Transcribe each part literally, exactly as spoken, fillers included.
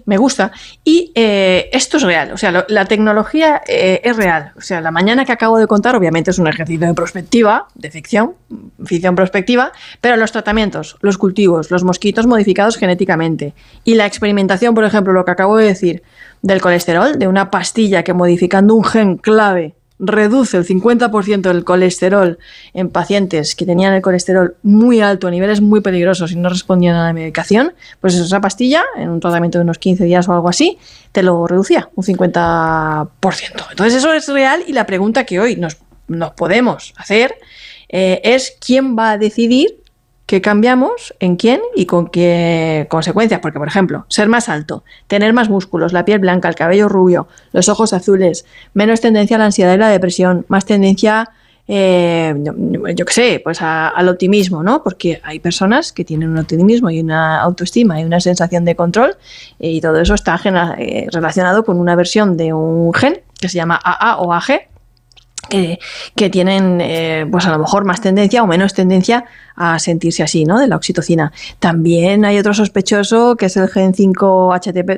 Me gusta. Y eh, esto es real. O sea, lo, la tecnología eh, es real. O sea, la mañana que acabo de contar, obviamente es un ejercicio de prospectiva, de ficción, ficción prospectiva, pero los tratamientos, los cultivos, los mosquitos modificados genéticamente y la experimentación, por ejemplo, lo que acabo de decir del colesterol, de una pastilla que modificando un gen clave reduce el cincuenta por ciento del colesterol en pacientes que tenían el colesterol muy alto, a niveles muy peligrosos y no respondían a la medicación, pues esa pastilla, en un tratamiento de unos quince días o algo así, te lo reducía un cincuenta por ciento. Entonces eso es real y la pregunta que hoy nos, nos podemos hacer eh, es ¿quién va a decidir qué cambiamos, en quién y con qué consecuencias? Porque, por ejemplo, ser más alto, tener más músculos, la piel blanca, el cabello rubio, los ojos azules, menos tendencia a la ansiedad y la depresión, más tendencia, eh, yo, yo qué sé, pues a, al optimismo, ¿no? Porque hay personas que tienen un optimismo y una autoestima y una sensación de control y todo eso está eh, relacionado con una versión de un gen que se llama A A o A G, que, que tienen eh, pues a lo mejor más tendencia o menos tendencia a sentirse así, ¿no? De la oxitocina. También hay otro sospechoso que es el gen cinco H T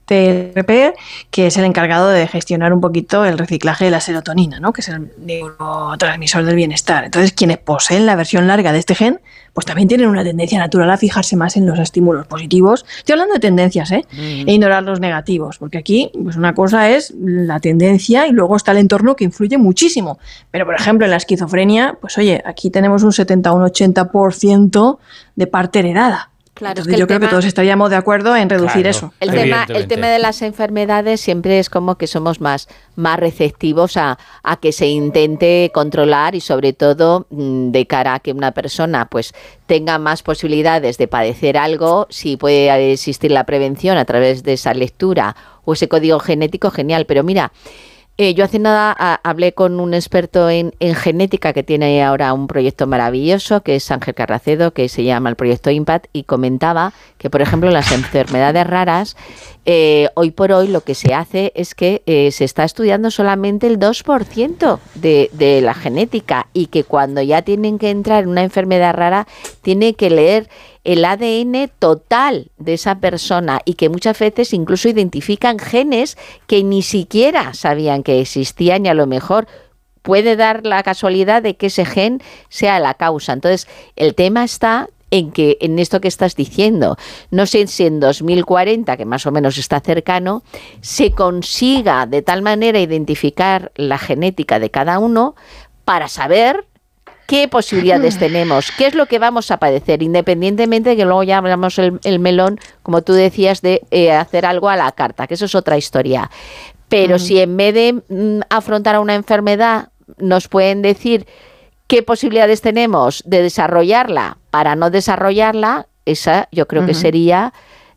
P R, que es el encargado de gestionar un poquito el reciclaje de la serotonina, ¿no? Que es el neurotransmisor del bienestar. Entonces, quienes poseen la versión larga de este gen, pues también tienen una tendencia natural a fijarse más en los estímulos positivos. Estoy hablando de tendencias, ¿eh? Mm. E ignorar los negativos, porque aquí pues una cosa es la tendencia y luego está el entorno que influye muchísimo. Pero, por ejemplo, en la esquizofrenia, pues oye, aquí tenemos un setenta, un ochenta por ciento de parte heredada. Claro, Entonces, es que yo creo tema, que todos estaríamos de acuerdo en reducir claro, eso. El tema, el tema de las enfermedades siempre es como que somos más, más receptivos a, a que se intente controlar y sobre todo de cara a que una persona pues tenga más posibilidades de padecer algo, si puede existir la prevención a través de esa lectura o ese código genético, genial. Pero mira, Eh, yo hace nada a, hablé con un experto en, en genética que tiene ahora un proyecto maravilloso, que es Ángel Carracedo, que se llama el proyecto Impact, y comentaba que, por ejemplo, las enfermedades raras, eh, hoy por hoy lo que se hace es que eh, se está estudiando solamente el dos por ciento de, de la genética y que cuando ya tienen que entrar en una enfermedad rara, tiene que leer el A D N total de esa persona y que muchas veces incluso identifican genes que ni siquiera sabían que existían y a lo mejor puede dar la casualidad de que ese gen sea la causa. Entonces, el tema está en que en esto que estás diciendo, no sé si en dos mil cuarenta, que más o menos está cercano, se consiga de tal manera identificar la genética de cada uno para saber qué posibilidades tenemos, qué es lo que vamos a padecer, independientemente de que luego ya hablamos el, el melón, como tú decías, de eh, hacer algo a la carta, que eso es otra historia. Pero uh-huh. si en vez de mm, afrontar a una enfermedad nos pueden decir qué posibilidades tenemos de desarrollarla para no desarrollarla, esa yo creo uh-huh. que sería,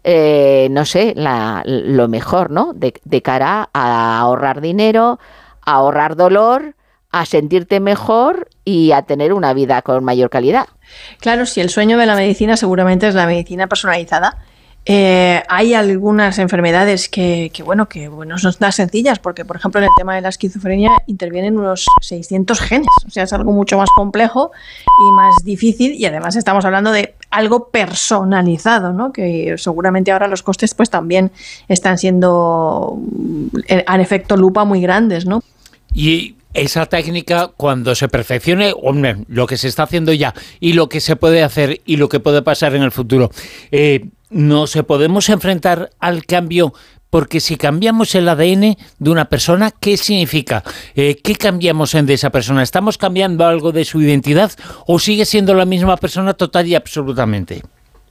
eh, no sé, la, lo mejor, ¿no? De, de cara a ahorrar dinero, a ahorrar dolor, a sentirte mejor y a tener una vida con mayor calidad. Claro, si el sueño de la medicina seguramente es la medicina personalizada. Eh, hay algunas enfermedades que, que, bueno, que bueno, son tan sencillas, porque, por ejemplo, en el tema de la esquizofrenia intervienen unos seiscientos genes, o sea, es algo mucho más complejo y más difícil, y además estamos hablando de algo personalizado, ¿no? Que seguramente ahora los costes pues también están siendo, en efecto, lupa muy grandes, ¿no? Y esa técnica, cuando se perfeccione, hombre, lo que se está haciendo ya y lo que se puede hacer y lo que puede pasar en el futuro, eh, ¿nos podemos enfrentar al cambio? Porque si cambiamos el A D N de una persona, ¿qué significa? Eh, ¿Qué cambiamos en de esa persona? ¿Estamos cambiando algo de su identidad o sigue siendo la misma persona total y absolutamente?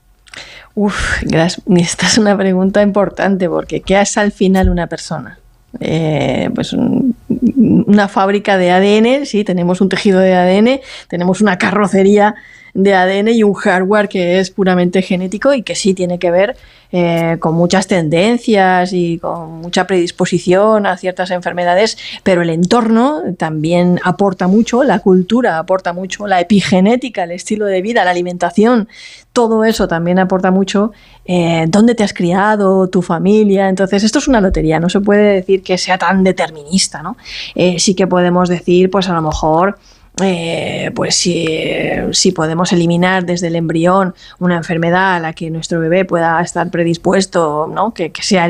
Uf, esta es una pregunta importante, porque ¿qué es al final una persona? Eh, pues un, una fábrica de A D N, sí, tenemos un tejido de A D N, tenemos una carrocería de A D N y un hardware que es puramente genético y que sí tiene que ver eh, con muchas tendencias y con mucha predisposición a ciertas enfermedades, pero el entorno también aporta mucho, la cultura aporta mucho, la epigenética, el estilo de vida, la alimentación, todo eso también aporta mucho, eh, dónde te has criado, tu familia. Entonces esto es una lotería, no se puede decir que sea tan determinista, ¿no? Eh, sí que podemos decir, pues a lo mejor Eh, pues si, si podemos eliminar desde el embrión una enfermedad a la que nuestro bebé pueda estar predispuesto, ¿no? que, que sea